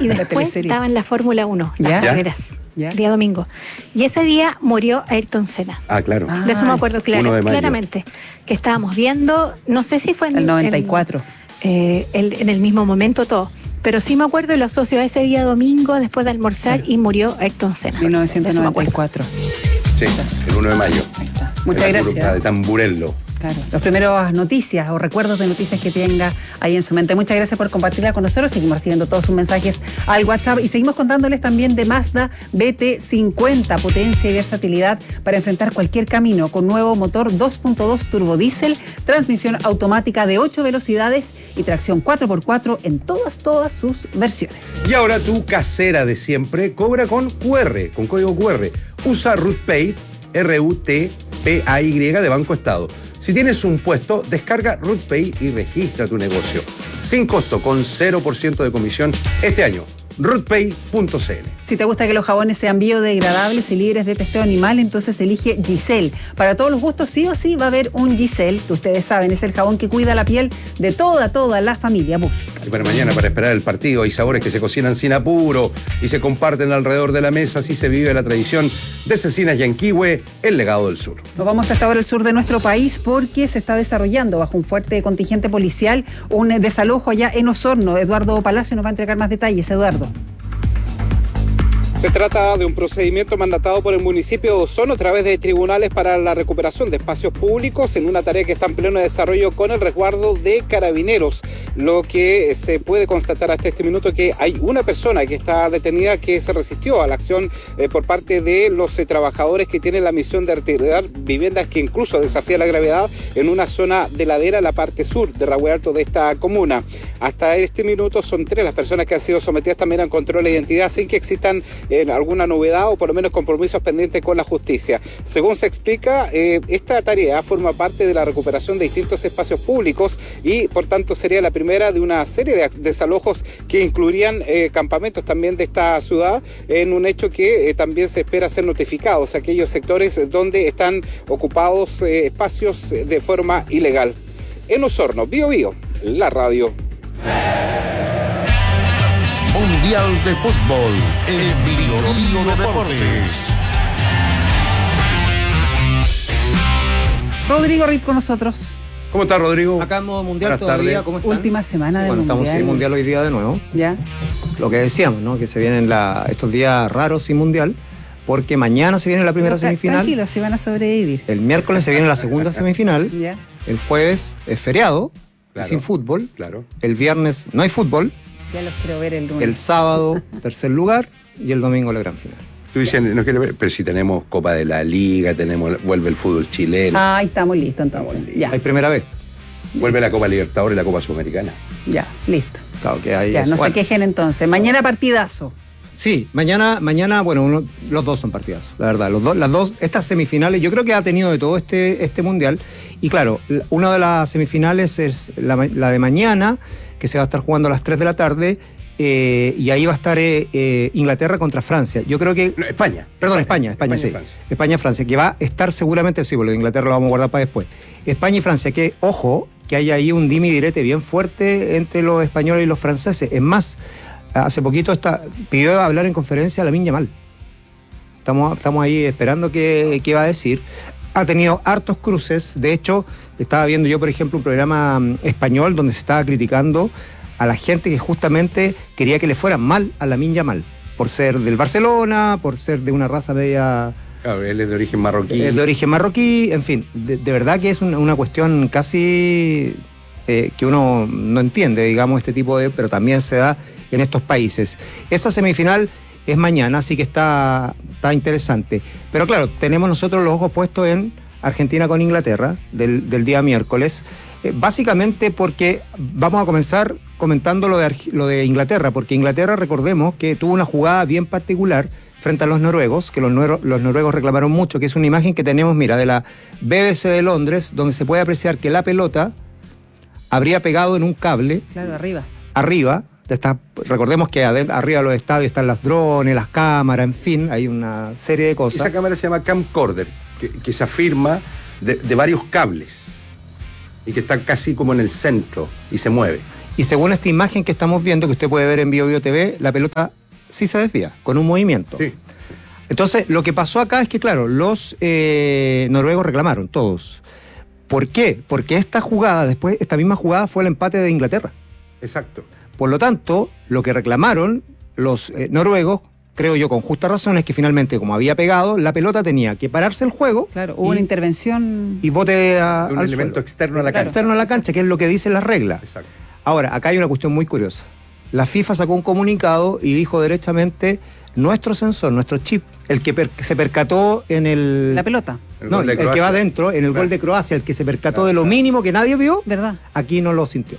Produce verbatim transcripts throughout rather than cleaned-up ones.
y después estaba en la Fórmula uno, las carreras. ¿Ya? Día domingo. Y ese día murió Ayrton Senna. Ah, claro. De eso me acuerdo claro, claramente. Que estábamos viendo, no sé si fue en el noventa y cuatro. En, eh, el, en el mismo momento todo. Pero sí me acuerdo y lo asocio a ese día domingo después de almorzar sí. y murió Ayrton Senna. mil novecientos noventa y cuatro. Sí, el uno de mayo. Ahí está. Muchas gracias. De Tamburello. Claro, los primeros noticias o recuerdos de noticias que tenga ahí en su mente. Muchas gracias por compartirla con nosotros. Seguimos recibiendo todos sus mensajes al WhatsApp y seguimos contándoles también de Mazda B T cincuenta, potencia y versatilidad para enfrentar cualquier camino con nuevo motor dos punto dos turbodiesel, transmisión automática de ocho velocidades y tracción cuatro por cuatro en todas, todas sus versiones. Y ahora tu casera de siempre cobra con Q R, con código Q R. Usa RUTPay, R U T P A Y de Banco Estado. Si tienes un puesto, descarga RUTPay y registra tu negocio. Sin costo, con cero por ciento de comisión este año. rutpay punto c l. Si te gusta que los jabones sean biodegradables y libres de testeo animal, entonces elige Giselle. Para todos los gustos, sí o sí va a haber un Giselle, que ustedes saben, es el jabón que cuida la piel de toda, toda la familia. Busca. Y para mañana, para esperar el partido, hay sabores que se cocinan sin apuro y se comparten alrededor de la mesa, así se vive la tradición de Cecinas Yanquihue, el legado del sur. Nos vamos hasta ahora al sur de nuestro país porque se está desarrollando bajo un fuerte contingente policial un desalojo allá en Osorno. Eduardo Palacio nos va a entregar más detalles. Eduardo. Se trata de un procedimiento mandatado por el municipio de Osorno a través de tribunales para la recuperación de espacios públicos en una tarea que está en pleno desarrollo con el resguardo de carabineros. Lo que se puede constatar hasta este minuto es que hay una persona que está detenida que se resistió a la acción eh, por parte de los eh, trabajadores que tienen la misión de retirar viviendas que incluso desafía la gravedad en una zona de ladera en la parte sur de Rahue Alto de esta comuna. Hasta este minuto son tres las personas que han sido sometidas también a control de identidad sin que existan en alguna novedad o por lo menos compromisos pendientes con la justicia. Según se explica, eh, esta tarea forma parte de la recuperación de distintos espacios públicos y por tanto sería la primera de una serie de desalojos que incluirían eh, campamentos también de esta ciudad en un hecho que eh, también se espera ser notificados, aquellos sectores donde están ocupados eh, espacios de forma ilegal. En Osorno, Bio Bio, la radio. Mundial de Fútbol en Bio Bio Deportes. Rodrigo Rit con nosotros. ¿Cómo está, Rodrigo? Acá en modo mundial Buenas todavía, tardes. ¿cómo están? Última semana de bueno, mundial. estamos sin mundial hoy día de nuevo. Ya. Lo que decíamos, ¿no? Que se vienen la, estos días raros sin mundial, porque mañana se viene la primera Tra- semifinal. Tranquilos, se van a sobrevivir. El miércoles se viene la segunda semifinal. Ya. El jueves es feriado, Claro. sin fútbol. Claro. El viernes no hay fútbol. Ya los quiero ver el lunes. El sábado, tercer lugar. Y el domingo la gran final. Tú dices, no quiero ver, pero si tenemos Copa de la Liga, tenemos, vuelve el fútbol chileno, Ah, ahí estamos listos entonces. Estamos listos. Ya, Hay primera vez. vuelve la Copa Libertadores y la Copa Sudamericana. ya, listo. Claro que hay Ya, eso. no Bueno, se quejen entonces. Mañana partidazo. Sí, mañana, mañana bueno, uno, los dos son partidazos, la verdad. Los dos, las dos, estas semifinales, yo creo que ha tenido de todo este, este mundial. Y claro, una de las semifinales es la, la de mañana, que se va a estar jugando a las tres de la tarde. Eh, y ahí va a estar eh, eh, Inglaterra contra Francia. Yo creo que. No, España. Perdón, España, España, España sí. y Francia. España, Francia, que va a estar seguramente, sí, porque lo de Inglaterra lo vamos a guardar para después. España y Francia, que, ojo, que hay ahí un dimi direte bien fuerte entre los españoles y los franceses. Es más, hace poquito está, pidió hablar en conferencia a Lamine Yamal. Estamos, estamos ahí esperando qué, qué va a decir. Ha tenido hartos cruces. De hecho, estaba viendo yo, por ejemplo, un programa mm, español donde se estaba criticando a la gente que justamente quería que le fuera mal a Lamine Yamal, por ser del Barcelona, por ser de una raza media... Claro, él es de origen marroquí. eh, de origen marroquí, en fin, de, de verdad que es una, una cuestión casi eh, que uno no entiende, digamos, este tipo de... pero también se da en estos países. Esa semifinal es mañana, así que está, está interesante. Pero claro, tenemos nosotros los ojos puestos en Argentina con Inglaterra, del, del día miércoles, eh, básicamente porque vamos a comenzar comentando lo de, lo de Inglaterra, porque Inglaterra, recordemos que tuvo una jugada bien particular frente a los noruegos, que los, nuero, los noruegos reclamaron mucho, que es una imagen que tenemos, mira, de la B B C de Londres, donde se puede apreciar que la pelota habría pegado en un cable. Claro, arriba. Arriba, está, recordemos que adentro, arriba de los estadios están los drones, las cámaras, en fin, hay una serie de cosas. Esa cámara se llama camcorder, que, que se afirma de, de varios cables y que está casi como en el centro y se mueve. Y según esta imagen que estamos viendo, que usted puede ver en Bio Bio T V, la pelota sí se desvía, con un movimiento. Sí. Entonces, lo que pasó acá es que, claro, los eh, noruegos reclamaron, todos. ¿Por qué? Porque esta jugada, después, esta misma jugada fue el empate de Inglaterra. Exacto. Por lo tanto, lo que reclamaron los eh, noruegos, creo yo con justa razón, es que finalmente, como había pegado, la pelota tenía que pararse el juego. Claro, hubo y, una intervención. Y bote a, un al elemento suelo. externo a la Claro. cancha. Externo a la cancha, que es lo que dicen las reglas. Exacto. Ahora, acá hay una cuestión muy curiosa. La FIFA sacó un comunicado y dijo derechamente, nuestro sensor, nuestro chip, el que per- se percató en el... La pelota, El no, gol de el que Croacia. va adentro, en el Claro. gol de Croacia, el que se percató Claro, de lo claro. mínimo que nadie vio, ¿verdad? aquí no lo sintió.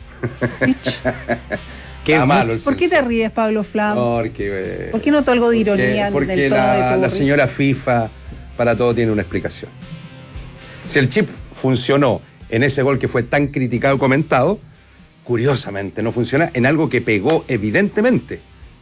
Mich. Que Está es malo muy- el ¿Por qué te sensor. ríes, Pablo Flam? Porque, eh, ¿Por qué noto algo de ironía Porque, en el porque tono de la, tu la risa? señora FIFA para todo tiene una explicación. Si el chip funcionó en ese gol que fue tan criticado y comentado, curiosamente no funciona en algo que pegó evidentemente.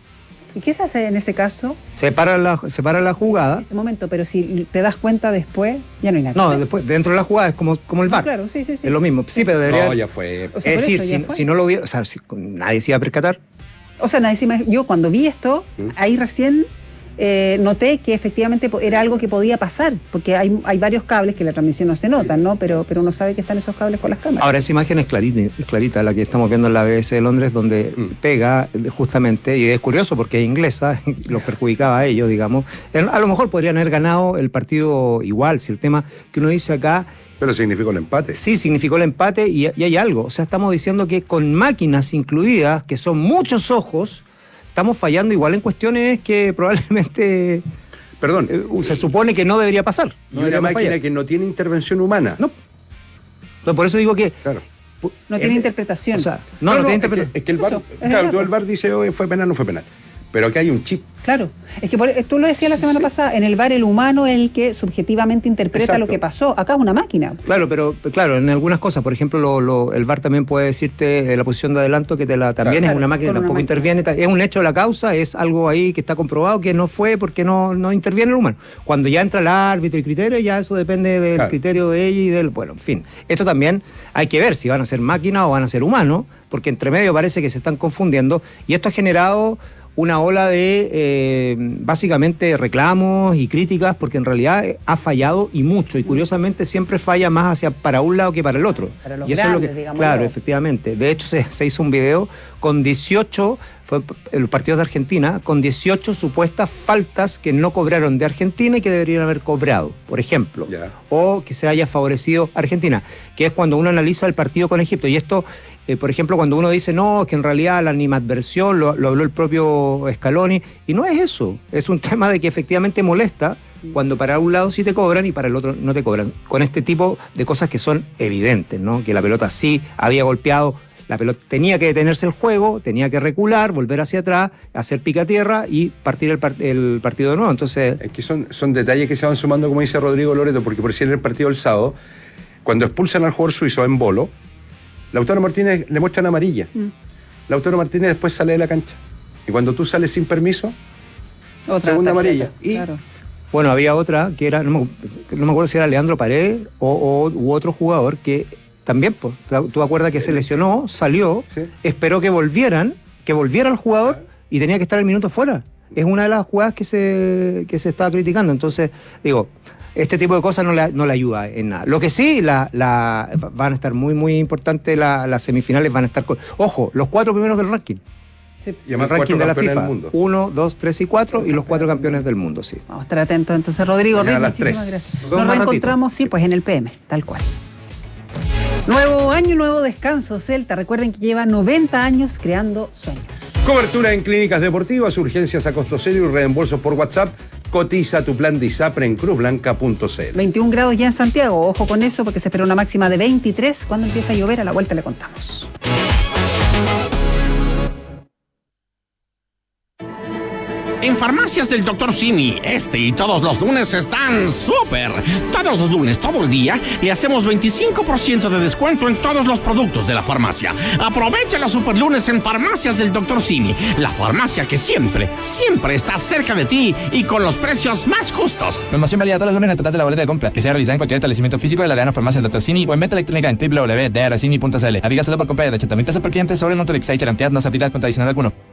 ¿Y qué se hace en ese caso, se para la, se para la en jugada. ese momento? Pero si te das cuenta después, ya no hay nada que No, hacer. después, dentro de la jugada es como, como el Ah, VAR. claro, sí, sí, sí. Es lo mismo. Sí, pero debería... No, ya fue. O sea, es por decir, eso ya si, fue. si no lo hubiera... O sea, si nadie se iba a percatar. O sea, nadie se imag- yo cuando vi esto, ¿Mm? ahí recién eh, noté que efectivamente po- era algo que podía pasar, porque hay, hay varios cables que en la transmisión no se notan, ¿no? Pero, pero uno sabe que están esos cables con las cámaras. Ahora, esa imagen es clarita, es clarita, la que estamos viendo en la B B C de Londres, donde Mm. pega eh, justamente, y es curioso porque es inglesa, y los perjudicaba a ellos, digamos. A lo mejor podrían haber ganado el partido igual, si el tema que uno dice acá, Pero significó el empate. sí, significó el empate y, y hay algo. O sea, estamos diciendo que con máquinas incluidas, que son muchos ojos, estamos fallando igual en cuestiones que probablemente Perdón. eh, se supone que no debería pasar. y No una deberíamos máquina fallar. que no tiene intervención humana. No. Entonces, por eso digo que... Claro. No tiene eh, interpretación. O sea, no, no, tiene es que, interpretación. es que el VAR, Eso, es claro, verdad, tú el pues. VAR dice, oh, fue penal, no fue penal. Pero que hay un chip. Claro, es que por- tú lo decías la Sí, semana sí. pasada, en el VAR el humano es el que subjetivamente interpreta Exacto. lo que pasó. Acá es una máquina. Claro, pero claro, en algunas cosas, por ejemplo, lo, lo- el VAR también puede decirte eh, la posición de adelanto que te la también Claro, es una máquina, con una tampoco máquina. interviene, ta- es un hecho de la causa, es algo ahí que está comprobado que no fue porque no, no interviene el humano. Cuando ya entra el árbitro y criterio, ya eso depende del Claro. criterio de ella y del, bueno, en fin. Esto también hay que ver si van a ser máquinas o van a ser humanos, porque entre medio parece que se están confundiendo y esto ha generado una ola de eh, básicamente reclamos y críticas porque en realidad eh, ha fallado y mucho y curiosamente siempre falla más hacia para un lado que para el otro. Para los y eso es lo grandes, que digamos, claro, ¿no? efectivamente. De hecho se, se hizo un video con dieciocho fue en los partidos de Argentina con dieciocho supuestas faltas que no cobraron de Argentina y que deberían haber cobrado, por ejemplo. Ya. O que se haya favorecido a Argentina, que es cuando uno analiza el partido con Egipto. Y esto, eh, por ejemplo, cuando uno dice, no, que en realidad la animadversión lo, lo habló el propio Scaloni, y no es eso, es un tema de que efectivamente molesta cuando para un lado sí te cobran y para el otro no te cobran. Con este tipo de cosas que son evidentes, ¿no? Que la pelota sí había golpeado, la pelota tenía que detenerse el juego, tenía que recular, volver hacia atrás, hacer pica tierra y partir el, par- el partido de nuevo. Entonces, Es que son, son detalles que se van sumando, como dice Rodrigo Loreto, porque por decir en el partido del sábado, cuando expulsan al jugador suizo en bolo, Lautaro Martínez le muestran amarilla. Mm. Lautaro Martínez después sale de la cancha. Y cuando tú sales sin permiso, Otra segunda tarjeta, amarilla. Y- claro. bueno, había otra que era, no me, no me acuerdo si era Leandro Paredes o, o- u otro jugador que también, pues, tú te acuerdas que se lesionó, salió, Sí. esperó que volvieran, que volviera el jugador y tenía que estar el minuto fuera. Es una de las jugadas que se, que se estaba criticando. Entonces, digo, este tipo de cosas no le, no le ayuda en nada. Lo que sí, la, la, van a estar muy, muy importantes la- las semifinales, van a estar con... Ojo, los cuatro primeros del ranking. Sí. y además el ranking cuatro de la campeones FIFA. del mundo. Uno, dos, tres y cuatro, y los cuatro campeones del mundo, sí. Vamos a estar atentos. Entonces, Rodrigo, Mañana Rick, a las muchísimas tres. gracias. Nos vemos Nos más reencontramos, sí, pues en el P M, tal cual. Nuevo año, nuevo descanso, Celta. Recuerden que lleva noventa años creando sueños. Cobertura en clínicas deportivas, urgencias a costo cero y reembolsos por WhatsApp. Cotiza tu plan de ISAPRE en cruz blanca punto c l. veintiún grados ya en Santiago. Ojo con eso porque se espera una máxima de veintitrés. Cuando empieza a llover, a la vuelta le contamos. En Farmacias del doctor Simi, este y todos los lunes están súper. Todos los lunes, todo el día, le hacemos veinticinco por ciento de descuento en todos los productos de la farmacia. Aprovecha los super lunes en Farmacias del doctor Simi, la farmacia que siempre, siempre está cerca de ti y con los precios más justos. Promoción válida todos los lunes en el total de la boleta de compra, que sea realizada en cualquier establecimiento físico de la Arena Farmacia del doctor Simi o en venta electrónica en w w w punto d r simi punto c l. Aplica solo por compra de ochenta mil pesos por cliente sobre el monto de Excite, cantidad no se aplica con adicional alguno.